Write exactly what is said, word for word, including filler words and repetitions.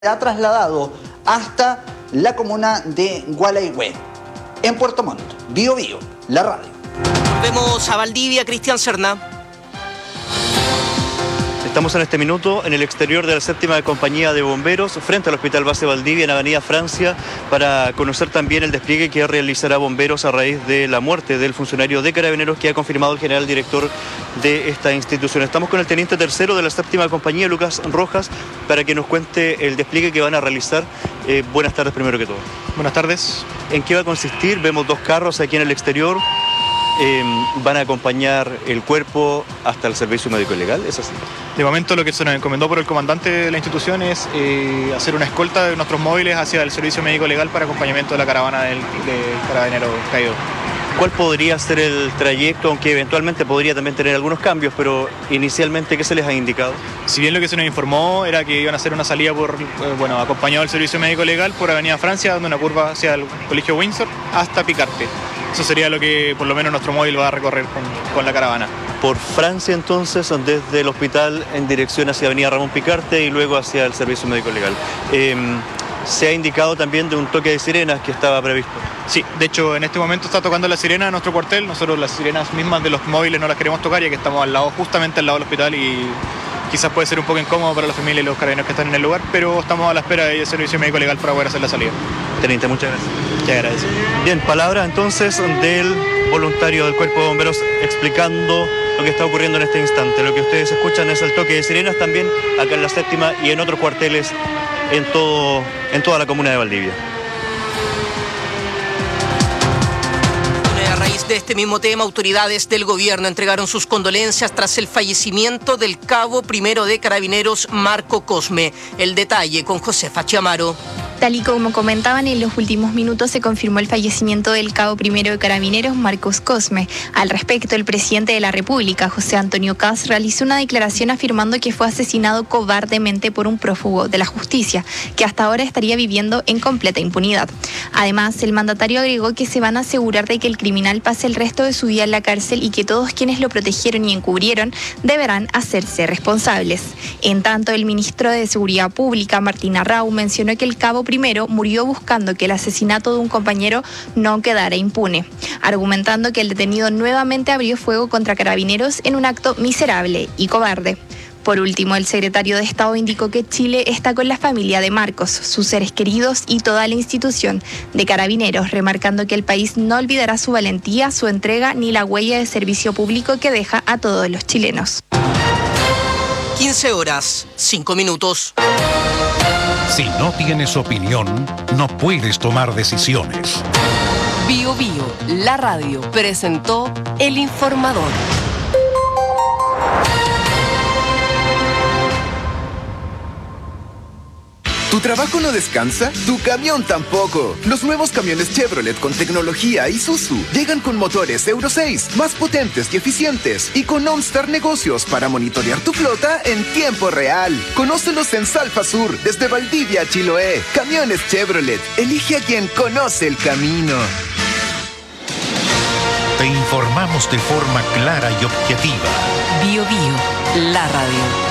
ha trasladado hasta la comuna de Gualeguay, en Puerto Montt. Bio Bio, la radio. Vemos a Valdivia, Cristian Serna. Estamos en este minuto en el exterior de la séptima compañía de bomberos, frente al Hospital Base Valdivia, en Avenida Francia, para conocer también el despliegue que realizará bomberos a raíz de la muerte del funcionario de Carabineros que ha confirmado el general director de esta institución. Estamos con el teniente tercero de la séptima compañía, Lucas Rojas, para que nos cuente el despliegue que van a realizar. Eh, buenas tardes primero que todo. Buenas tardes. ¿En qué va a consistir? Vemos dos carros aquí en el exterior. Eh, van a acompañar el cuerpo hasta el servicio médico legal, ¿es así? De momento lo que se nos encomendó por el comandante de la institución es eh, hacer una escolta de nuestros móviles hacia el servicio médico legal para acompañamiento de la caravana del, del carabinero caído. ¿Cuál podría ser el trayecto, aunque eventualmente podría también tener algunos cambios, pero inicialmente qué se les ha indicado? Si bien lo que se nos informó era que iban a hacer una salida por, eh, bueno, acompañado del servicio médico legal por Avenida Francia, dando una curva hacia el Colegio Windsor hasta Picarte. Eso sería lo que por lo menos nuestro móvil va a recorrer con, con la caravana. Por Francia entonces, desde el hospital en dirección hacia Avenida Ramón Picarte y luego hacia el servicio médico legal. Eh, se ha indicado también de un toque de sirenas que estaba previsto. Sí, de hecho en este momento está tocando la sirena de nuestro cuartel. Nosotros las sirenas mismas de los móviles no las queremos tocar ya que estamos al lado, justamente al lado del hospital, y quizás puede ser un poco incómodo para la familia y los carabineros que están en el lugar, pero estamos a la espera del servicio médico legal para poder hacer la salida. Teniente, muchas gracias. Te agradezco. Bien, palabra entonces del voluntario del Cuerpo de Bomberos explicando lo que está ocurriendo en este instante. Lo que ustedes escuchan es el toque de sirenas también acá en la séptima y en otros cuarteles en, todo, en toda la comuna de Valdivia. A raíz de este mismo tema, autoridades del gobierno entregaron sus condolencias tras el fallecimiento del cabo primero de Carabineros, Marco Cosme. El detalle con Josefa Chiamaro. Tal y como comentaban, en los últimos minutos se confirmó el fallecimiento del cabo primero de Carabineros, Marcos Cosme. Al respecto, el presidente de la República, José Antonio Kast, realizó una declaración afirmando que fue asesinado cobardemente por un prófugo de la justicia, que hasta ahora estaría viviendo en completa impunidad. Además, el mandatario agregó que se van a asegurar de que el criminal pase el resto de su vida en la cárcel y que todos quienes lo protegieron y encubrieron deberán hacerse responsables. En tanto, el ministro de Seguridad Pública, Martín Arrau, mencionó que el cabo primero murió buscando que el asesinato de un compañero no quedara impune, argumentando que el detenido nuevamente abrió fuego contra Carabineros en un acto miserable y cobarde. Por último, el secretario de Estado indicó que Chile está con la familia de Marcos, sus seres queridos y toda la institución de Carabineros, remarcando que el país no olvidará su valentía, su entrega ni la huella de servicio público que deja a todos los chilenos. quince horas, cinco minutos. Si no tienes opinión, no puedes tomar decisiones. Bio Bio, la radio, presentó El Informador. ¿Tu trabajo no descansa? ¡Tu camión tampoco! Los nuevos camiones Chevrolet con tecnología Isuzu llegan con motores Euro seis, más potentes y eficientes, y con OnStar Negocios para monitorear tu flota en tiempo real. Conócelos en Salfa Sur, desde Valdivia a Chiloé. Camiones Chevrolet. Elige a quien conoce el camino. Te informamos de forma clara y objetiva. Bio Bio, la radio.